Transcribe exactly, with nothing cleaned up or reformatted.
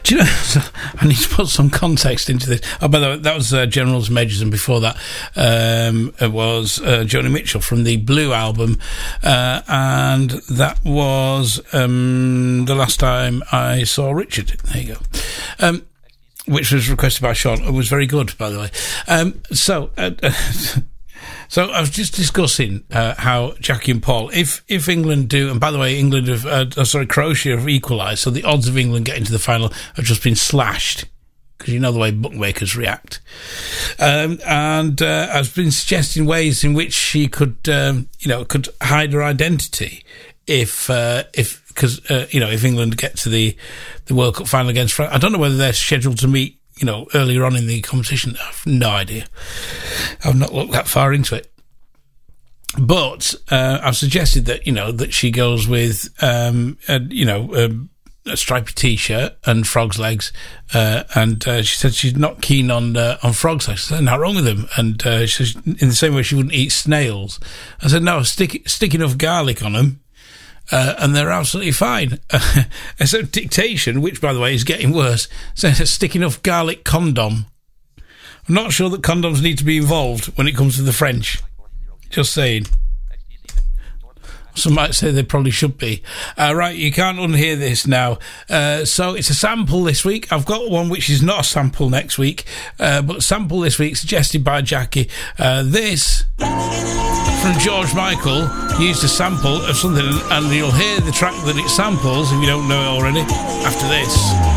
Do you know, so I need to put some context into this. Oh, by the way, that was uh, Generals, Majors, and before that um, it was uh, Joni Mitchell from the Blue album, uh, and that was um, the last time I saw Richard. There you go. Um, which was requested by Sean. It was very good, by the way. Um, so... Uh, So I was just discussing uh, how Jackie and Paul, if if England do, and by the way, England have, uh, sorry, Croatia have equalised, so the odds of England getting to the final have just been slashed, because you know the way bookmakers react. Um, and uh, I've been suggesting ways in which she could, um, you know, could hide her identity if uh, if because uh, you know if England get to the the World Cup final against France. I don't know whether they're scheduled to meet, you know, earlier on in the competition. I've no idea. I've not looked that far into it. But uh, I've suggested that, you know, that she goes with, um, a, you know, a, a stripy T-shirt and frog's legs. Uh, and uh, she said she's not keen on uh, on frog's legs. I said, nothing wrong with them. And uh, she says, in the same way she wouldn't eat snails. I said, no, stick, stick enough garlic on them. Uh, and they're absolutely fine. Uh, so dictation, which, by the way, is getting worse, says stick enough garlic condom. I'm not sure that condoms need to be involved when it comes to the French. Just saying. Some might say they probably should be. Uh, right, you can't unhear this now. Uh, so it's a sample this week. I've got one which is not a sample next week, uh, but sample this week suggested by Jackie. Uh, this... from George Michael used a sample of something, and you'll hear the track that it samples if you don't know it already after this.